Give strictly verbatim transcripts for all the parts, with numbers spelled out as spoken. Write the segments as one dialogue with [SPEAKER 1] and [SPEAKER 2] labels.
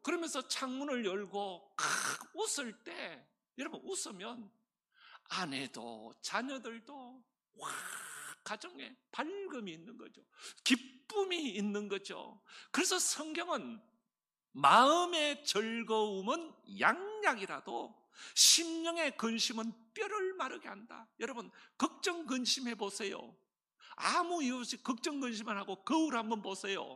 [SPEAKER 1] 그러면서 창문을 열고 칵 웃을 때, 여러분 웃으면 아내도 자녀들도 와, 가정에 밝음이 있는 거죠. 기쁨이 있는 거죠. 그래서 성경은 마음의 즐거움은 양약이라도 심령의 근심은 뼈를 마르게 한다. 여러분 걱정 근심해 보세요. 아무 이유 없이 걱정 근심만 하고 거울 한번 보세요.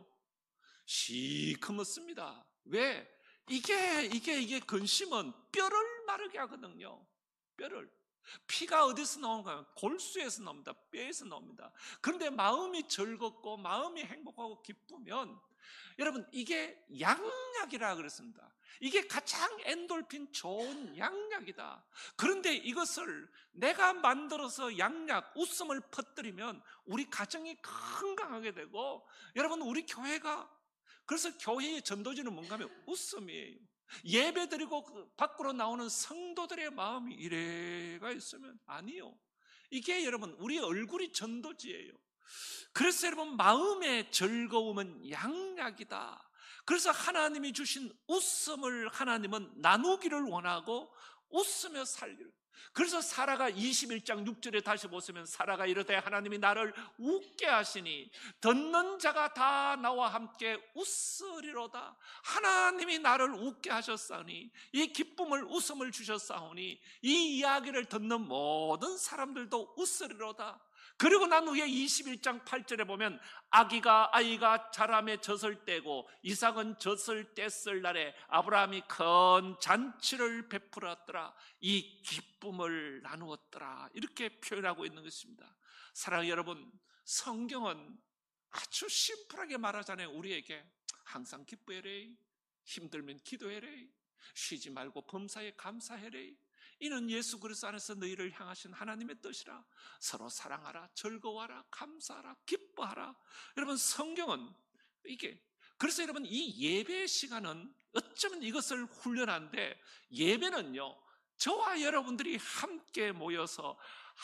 [SPEAKER 1] 시커멓습니다. 왜? 이게 이게 이게 근심은 뼈를 마르게 하거든요. 뼈를. 피가 어디서 나오는가요? 골수에서 나옵니다. 뼈에서 나옵니다. 그런데 마음이 즐겁고 마음이 행복하고 기쁘면 여러분 이게 양약이라 그랬습니다. 이게 가장 엔돌핀 좋은 양약이다. 그런데 이것을 내가 만들어서 양약, 웃음을 퍼뜨리면 우리 가정이 건강하게 되고, 여러분 우리 교회가, 그래서 교회의 전도지는 뭔가 하면 웃음이에요. 예배 드리고 밖으로 나오는 성도들의 마음이 이래가 있으면 아니요. 이게 여러분 우리 얼굴이 전도지예요. 그래서 여러분 마음의 즐거움은 양약이다. 그래서 하나님이 주신 웃음을 하나님은 나누기를 원하고 웃으며 살기를. 그래서 사라가 이십일 장 육 절에 다시 보시면 사라가 이르되 하나님이 나를 웃게 하시니 듣는 자가 다 나와 함께 웃으리로다. 하나님이 나를 웃게 하셨사오니 이 기쁨을 웃음을 주셨사오니 이 이야기를 듣는 모든 사람들도 웃으리로다. 그리고 난 후에 이십일 장 팔 절에 보면 아기가 아이가 자라매 젖을 떼고 이삭은 젖을 뗐을 날에 아브라함이 큰 잔치를 베풀었더라. 이 기쁨을 나누었더라. 이렇게 표현하고 있는 것입니다. 사랑하는 여러분, 성경은 아주 심플하게 말하잖아요. 우리에게 항상 기뻐해래, 힘들면 기도해래, 쉬지 말고 범사에 감사해래. 이는 예수 그리스도 안에서 너희를 향하신 하나님의 뜻이라. 서로 사랑하라, 즐거워하라, 감사하라, 기뻐하라. 여러분 성경은 이게, 그래서 여러분 이 예배 시간은 어쩌면 이것을 훈련한데, 예배는요 저와 여러분들이 함께 모여서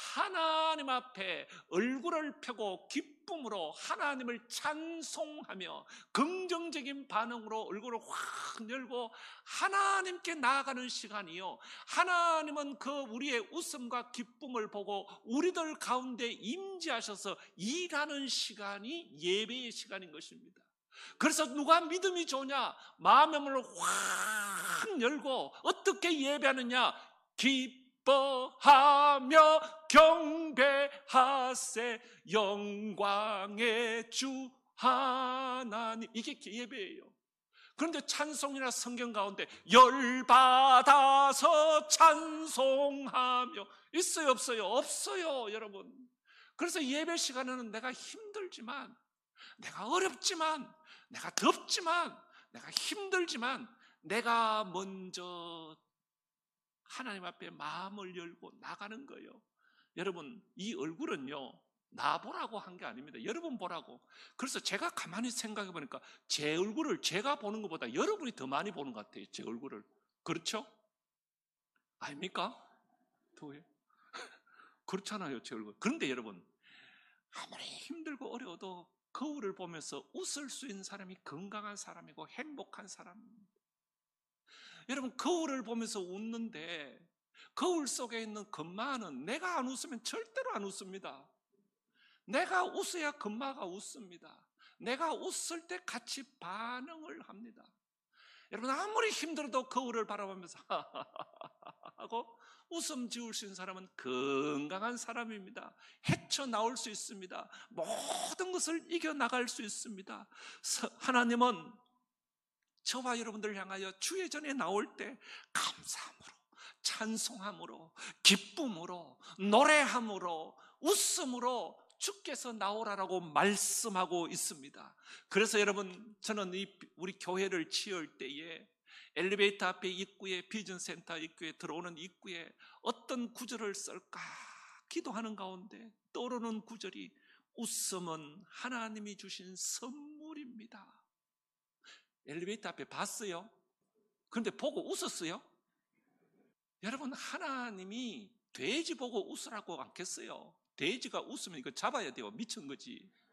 [SPEAKER 1] 하나님 앞에 얼굴을 펴고 기쁨으로 하나님을 찬송하며 긍정적인 반응으로 얼굴을 확 열고 하나님께 나아가는 시간이요, 하나님은 그 우리의 웃음과 기쁨을 보고 우리들 가운데 임재하셔서 일하는 시간이 예배의 시간인 것입니다. 그래서 누가 믿음이 좋냐? 마음의 문을 확 열고 어떻게 예배하느냐? 기뻐하며 경배하세 영광의 주 하나님. 이게 예배예요. 그런데 찬송이나 성경 가운데 열받아서 찬송하며 있어요, 없어요? 없어요, 여러분. 그래서 예배 시간에는 내가 힘들지만, 내가 어렵지만, 내가 덥지만, 내가 힘들지만 내가 먼저 하나님 앞에 마음을 열고 나가는 거예요. 여러분 이 얼굴은요 나 보라고 한 게 아닙니다. 여러분 보라고. 그래서 제가 가만히 생각해 보니까 제 얼굴을 제가 보는 것보다 여러분이 더 많이 보는 것 같아요. 제 얼굴을. 그렇죠? 아닙니까? 더워요? 그렇잖아요, 제 얼굴. 그런데 여러분 아무리 힘들고 어려워도 거울을 보면서 웃을 수 있는 사람이 건강한 사람이고 행복한 사람입니다. 여러분 거울을 보면서 웃는데 거울 속에 있는 금마는 내가 안 웃으면 절대로 안 웃습니다. 내가 웃어야 금마가 웃습니다. 내가 웃을 때 같이 반응을 합니다. 여러분 아무리 힘들어도 거울을 바라보면서 하고 웃음 지을 수 있는 사람은 건강한 사람입니다. 헤쳐나올 수 있습니다. 모든 것을 이겨나갈 수 있습니다. 하나님은 저와 여러분들을 향하여 주의 전에 나올 때 감사함으로, 찬송함으로, 기쁨으로, 노래함으로, 웃음으로 주께서 나오라라고 말씀하고 있습니다. 그래서 여러분 저는 이 우리 교회를 지을 때에 엘리베이터 앞에 입구에, 비전센터 입구에 들어오는 입구에 어떤 구절을 쓸까 기도하는 가운데 떠오르는 구절이 웃음은 하나님이 주신 선물입니다. 엘리베이터 앞에 봤어요? 그런데 보고 웃었어요? 여러분 하나님이 돼지 보고 웃으라고 않겠어요? 돼지가 웃으면 이거 잡아야 돼요. 미친 거지.